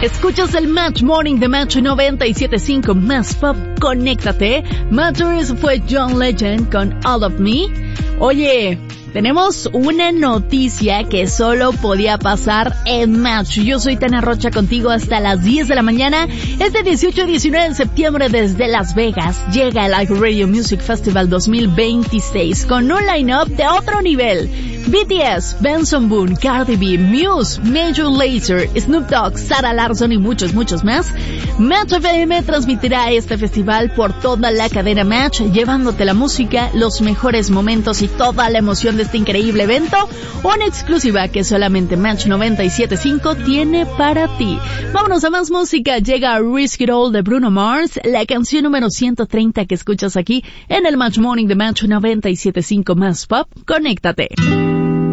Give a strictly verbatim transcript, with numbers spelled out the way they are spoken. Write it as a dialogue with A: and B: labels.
A: Escuchas el Match Morning de Match noventa y siete punto cinco Más Pop, conéctate. Matters fue John Legend con All of Me. Oye, tenemos una noticia que solo podía pasar en Match. Yo soy Tania Rocha contigo hasta las diez de la mañana. Este dieciocho y diecinueve de septiembre desde Las Vegas llega el iHeartRadio Music Festival dos mil veintiséis con un line-up de otro nivel. B T S, Benson Boone, Cardi B, Muse, Major Lazer, Snoop Dogg, Sarah Larsson y muchos, muchos más. Match F M transmitirá este festival por toda la cadena Match, llevándote la música, los mejores momentos y toda la emoción de este increíble evento. Una exclusiva que solamente Match noventa y siete punto cinco tiene para ti. Vámonos a más música. Llega Risk It All de Bruno Mars, la canción número ciento treinta que escuchas aquí en el Match Morning de Match noventa y siete punto cinco Más Pop. Conéctate.